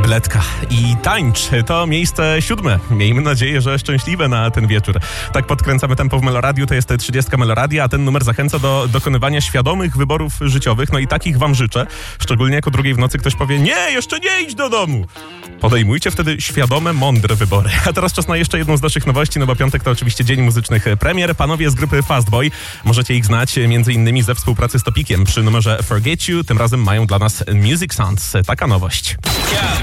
tabletka i tańcz. To miejsce 7. Miejmy nadzieję, że szczęśliwe na ten wieczór. Tak podkręcamy tempo w Meloradiu, to jest 30 Meloradia, a ten numer zachęca do dokonywania świadomych wyborów życiowych. No i takich wam życzę. Szczególnie jak o 2 w nocy ktoś powie: nie, jeszcze nie idź do domu. Podejmujcie wtedy świadome, mądre wybory. A teraz czas na jeszcze jedną z naszych nowości, no bo piątek to oczywiście dzień muzycznych premier. Panowie z grupy Fastboy, możecie ich znać m.in. ze współpracy z Topikiem przy numerze Forget You. Tym razem mają dla nas Music Sounds. Taka nowość.